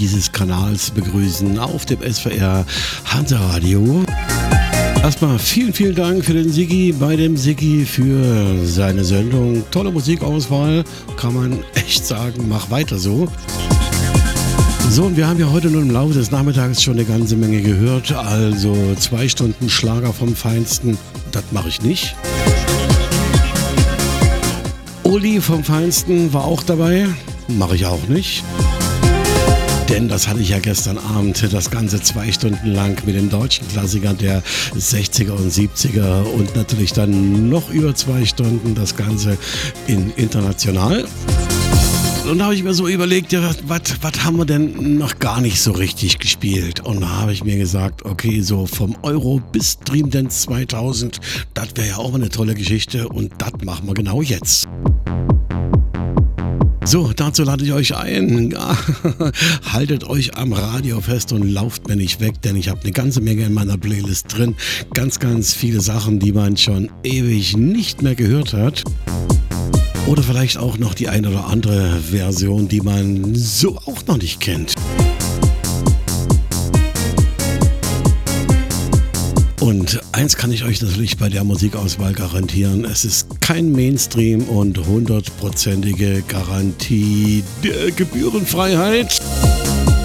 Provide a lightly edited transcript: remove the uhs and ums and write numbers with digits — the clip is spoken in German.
dieses Kanals begrüßen auf dem SWR Hansa Radio. Erstmal vielen Dank für den Siggi, bei dem Siggi für seine Sendung. Tolle Musikauswahl, kann man echt sagen, mach weiter so. So, und wir haben ja heute nur im Laufe des Nachmittags schon eine ganze Menge gehört. Also 2 Stunden Schlager vom Feinsten, das mache ich nicht. Uli vom Feinsten war auch dabei, mache ich auch nicht. Denn das hatte ich ja gestern Abend, das Ganze 2 Stunden lang mit den deutschen Klassikern der 60er und 70er und natürlich dann noch über 2 Stunden das Ganze international. Und da habe ich mir so überlegt, ja, was haben wir denn noch gar nicht so richtig gespielt? Und da habe ich mir gesagt, okay, so vom Euro bis Dream Dance 2000, das wäre ja auch mal eine tolle Geschichte und das machen wir genau jetzt. So, dazu lade ich euch ein. Ja, haltet euch am Radio fest und lauft mir nicht weg, denn ich habe eine ganze Menge in meiner Playlist drin. Ganz viele Sachen, die man schon ewig nicht mehr gehört hat. Oder vielleicht auch noch die eine oder andere Version, die man so auch noch nicht kennt. Und eins kann ich euch natürlich bei der Musikauswahl garantieren, es ist kein Mainstream und 100%ige Garantie der Gebührenfreiheit.